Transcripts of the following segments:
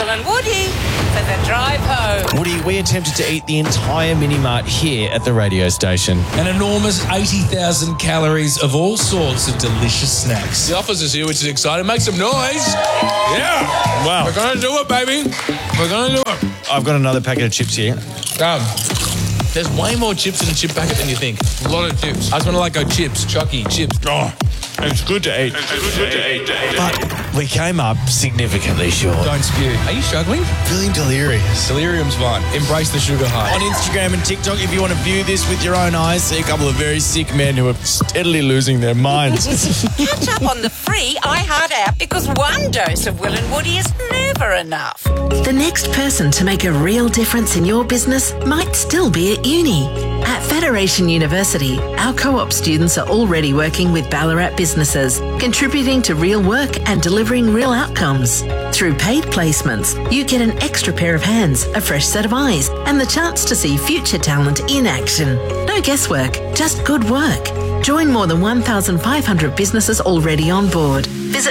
Will and Woody for the drive home. Woody, we attempted to eat the entire mini-mart here at the radio station. An enormous 80,000 calories of all sorts of delicious snacks. The officers here, which is exciting. Make some noise. Yeah. Wow. We're going to do it, baby. We're going to do it. I've got another packet of chips here. There's way more chips in a chip packet than you think. A lot of chips. I just want to go chips, Chucky, chips. Oh, it's good to eat. But we came up significantly short. Don't spew. Are you struggling? Feeling delirious. Delirium's fine. Embrace the sugar high. On Instagram and TikTok, if you want to view this with your own eyes, see a couple of very sick men who are steadily losing their minds. Catch up on the free iHeart app because one dose of Will and Woody is never enough. The next person to make a real difference in your business might still be at uni. At Federation University, our co-op students are already working with Ballarat businesses, contributing to real work and delivering real outcomes. Through paid placements, you get an extra pair of hands, a fresh set of eyes, and the chance to see future talent in action. No guesswork, just good work. Join more than 1,500 businesses already on board. Visit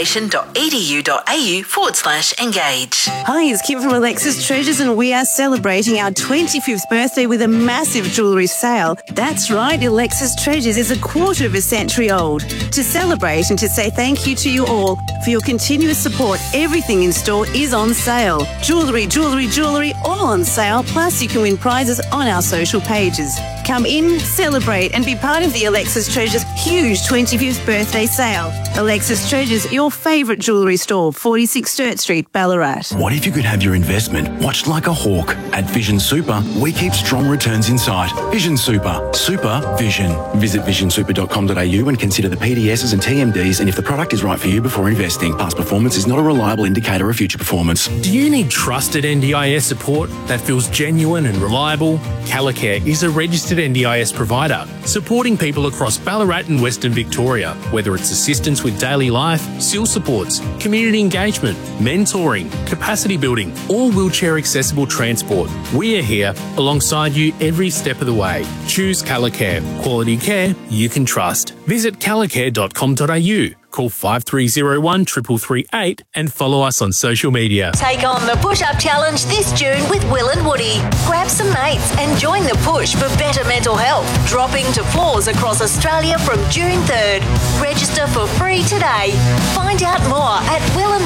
federation.edu.au/engage. Hi, it's Kim from Alexis Treasures and we are celebrating our 25th birthday with a massive jewellery sale. That's right, Alexis Treasures is a quarter of a century old. To celebrate and to say thank you to you all for your continuous support, everything in store is on sale. Jewellery, all on sale, plus you can win prizes on our social pages. Come in, celebrate and be part of the Alexis Treasures huge 25th birthday sale. Alexis Treasures, your favourite jewellery store, 46 Sturt Street, Ballarat. What if you could have your investment watched like a hawk? At Vision Super, we keep strong returns in sight. Vision Super. Super Vision. Visit visionsuper.com.au and consider the PDSs and TMDs and if the product is right for you before investing. Past performance is not a reliable indicator of future performance. Do you need trusted NDIS support that feels genuine and reliable? Calicare is a registered NDIS provider, supporting people across Ballarat and Western Victoria, whether it's assistance with daily life, SIL supports, community engagement, mentoring, capacity building, or wheelchair accessible transport. We are here alongside you every step of the way. Choose Calicare. Quality care you can trust. Visit calicare.com.au. Call 5301 338 and follow us on social media. Take on the Push-Up Challenge this June with Will and Woody. Grab some mates and join the push for better mental health. Dropping to floors across Australia from June 3rd. Register for free today. Find out more at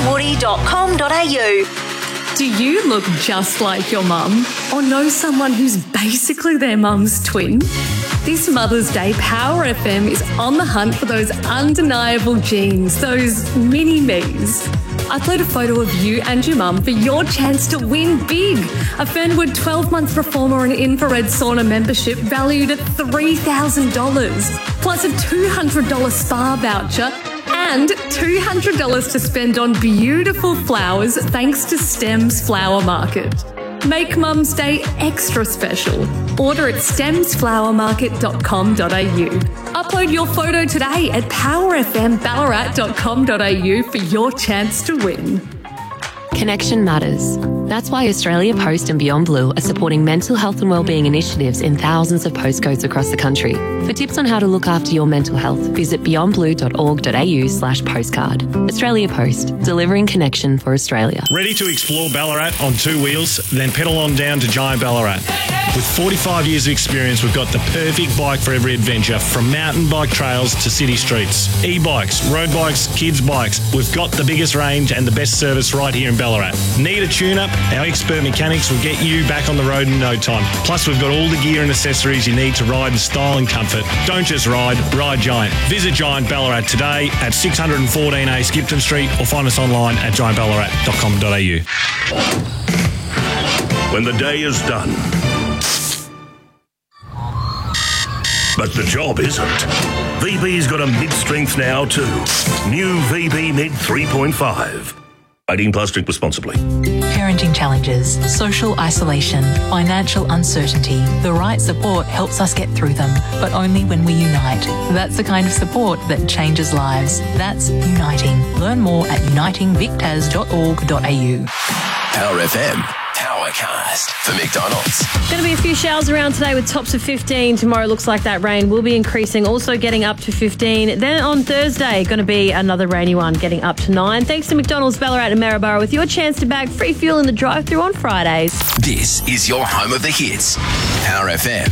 willandwoody.com.au. Do you look just like your mum or know someone who's basically their mum's twin? This Mother's Day, Power FM is on the hunt for those undeniable genes, those mini-me's. Upload a photo of you and your mum for your chance to win big. A Fernwood 12-month Performer and infrared sauna membership valued at $3,000, plus a $200 spa voucher and $200 to spend on beautiful flowers thanks to STEM's Flower Market. Make Mum's Day extra special. Order at stemsflowermarket.com.au. Upload your photo today at powerfmballarat.com.au for your chance to win. Connection matters. That's why Australia Post and Beyond Blue are supporting mental health and wellbeing initiatives in thousands of postcodes across the country. For tips on how to look after your mental health, visit beyondblue.org.au/postcard. Australia Post, delivering connection for Australia. Ready to explore Ballarat on two wheels? Then pedal on down to Giant Ballarat. With 45 years of experience, we've got the perfect bike for every adventure, from mountain bike trails to city streets. E-bikes, road bikes, kids' bikes. We've got the biggest range and the best service right here in Ballarat. Need a tune-up? Our expert mechanics will get you back on the road in no time. Plus, we've got all the gear and accessories you need to ride in style and comfort. Don't just ride Giant. Visit Giant Ballarat today at 614A Skipton Street or find us online at giantballarat.com.au. When the day is done, but the job isn't. VB's got a mid-strength now too. New VB Mid 3.5. 18 plus, drink responsibly. Parenting challenges, social isolation, financial uncertainty. The right support helps us get through them, but only when we unite. That's the kind of support that changes lives. That's uniting. Learn more at unitingvictas.org.au. Power FM. Power forecast for McDonald's. Going to be a few showers around today with tops of 15. Tomorrow looks like that rain will be increasing, also getting up to 15. Then on Thursday, going to be another rainy one, getting up to 9. Thanks to McDonald's Ballarat and Maryborough with your chance to bag free fuel in the drive-thru on Fridays. This is your home of the hits. Power FM.